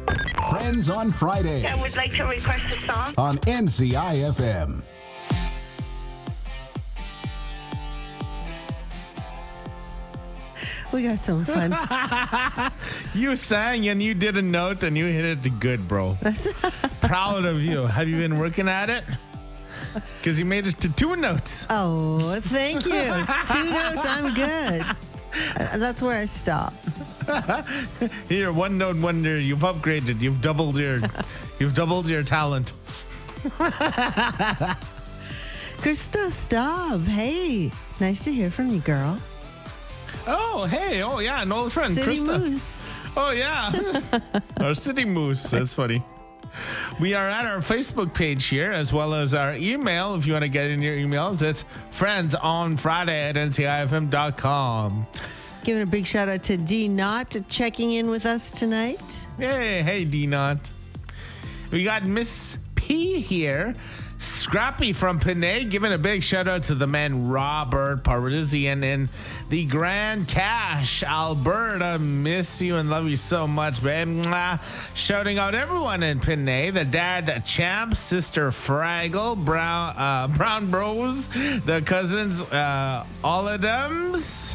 Friends on Friday I would like to request a song. on NCIFM. We got some fun. You sang and you did a note and you hit it good, bro. Proud of you. Have you been working at it? Because you made it to 2 notes. Oh, thank you. 2 notes, I'm good. That's where I stop. You're 1 note wonder. You've upgraded. You've doubled your talent. Krista Staub, hey. Nice to hear from you, girl. Oh, hey. Oh, yeah. An old friend, City Krista. Moose. Oh, yeah. Our City Moose. That's funny. We are at our Facebook page here, as well as our email. If you want to get in your emails, it's friendsonfriday@ncifm.com. Giving a big shout out to D Knott checking in with us tonight. Hey, D-Knot. We got Miss P here. Scrappy from Panay, giving a big shout out to the man Robert Parisian in the Grand Cache, Alberta. Miss you and love you so much, babe. Mwah. Shouting out everyone in Panay, the dad Champ, sister Fraggle, Brown Bros, the cousins, all of them's.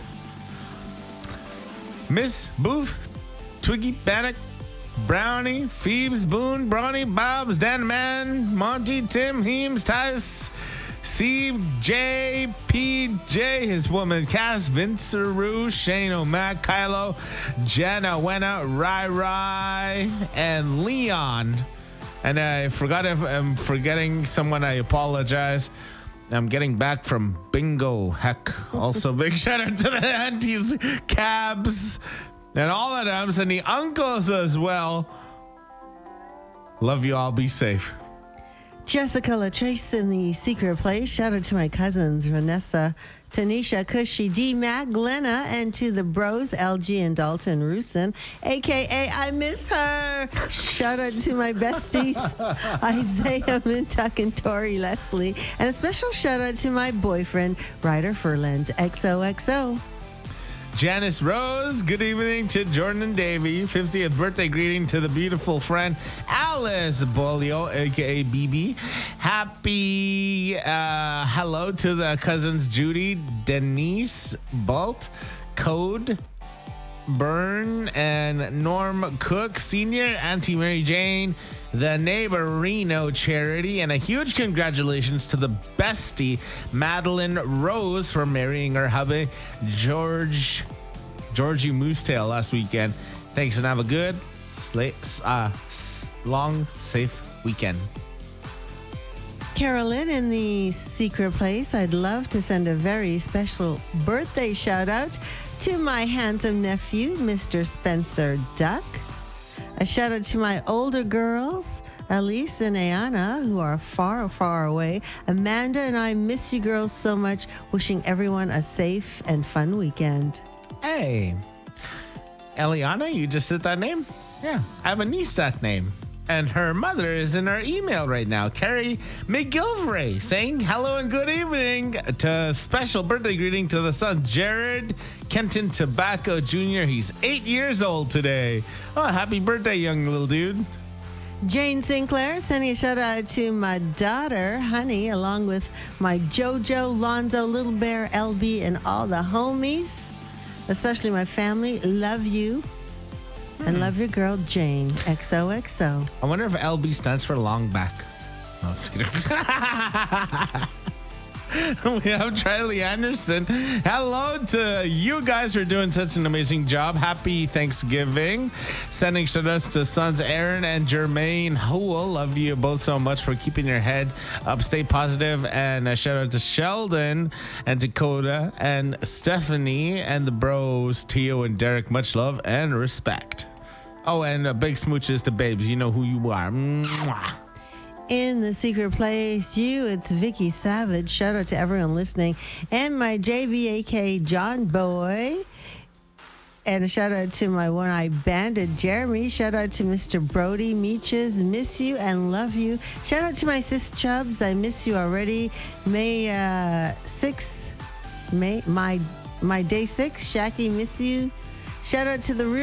Miss Booth, Twiggy Bannock, Brownie, Phoebes, Boone, Bronny, Bobs, Dan Man, Monty, Tim, Heems, Tice, Steve, J, PJ, his woman, Cass, Vince, Rue, Shane, O'Mac, Kylo, Jenna, Wenna, Rai, and Leon. And I forgot if I'm forgetting someone, I apologize. I'm getting back from bingo. Heck. Also, big shout out to the aunties, cabs, and all of them, and the uncles as well. Love you all. Be safe. Jessica Latrace in the secret place. Shout out to my cousins, Vanessa, Tanisha, Cushy, D, Mac, Glenna, and to the bros, LG and Dalton Rusin, a.k.a. I miss her. Shout out to my besties, Isaiah Mintuck and Tori Leslie. And a special shout out to my boyfriend, Ryder Furland. XOXO. Janice Rose, good evening to Jordan and Davey. 50th birthday greeting to the beautiful friend Alice Bolio, aka BB. Happy hello to the cousins Judy, Denise, Bolt, Code, Byrne, and Norm Cook Sr., Auntie Mary Jane, the neighbor Reno Charity, and a huge congratulations to the bestie Madeline Rose for marrying her hubby Georgie Moosetail last weekend. Thanks and have a good, long, safe weekend. Carolyn in the secret place. I'd love to send a very special birthday shout out to my handsome nephew, Mr. Spencer Duck. A shout out to my older girls, Elise and Ayana, who are far, far away. Amanda and I miss you girls so much. Wishing everyone a safe and fun weekend. Hey, Eliana, you just said that name? Yeah, I have a niece that name. And her mother is in our email right now, Carrie McGilvray, saying hello and good evening to special birthday greeting to the son, Jared Kenton Tobacco Jr. He's 8 years old today. Oh, happy birthday, young little dude. Jane Sinclair sending a shout out to my daughter, Honey, along with my JoJo, Lonzo, Little Bear, LB, and all the homies, especially my family. Love you. And love your girl, Jane. XOXO. I wonder if LB stands for long back. No, just kidding. We have Charlie Anderson. Hello to you guys who are doing such an amazing job. Happy Thanksgiving. Sending shout outs to sons Aaron and Jermaine Howell. Love you both so much for keeping your head up. Stay positive. And a shout out to Sheldon and Dakota and Stephanie and the bros, Tio and Derek. Much love and respect. Oh, and big smooches to babes. You know who you are. Mwah. In the secret place, it's Vicky Savage. Shout out to everyone listening. And my JBAK John Boy. And a shout out to my one-eyed bandit, Jeremy. Shout out to Mr. Brody Meeches. Miss you and love you. Shout out to my sis Chubbs. I miss you already. May 6, my day 6. Shaki, miss you. Shout out to the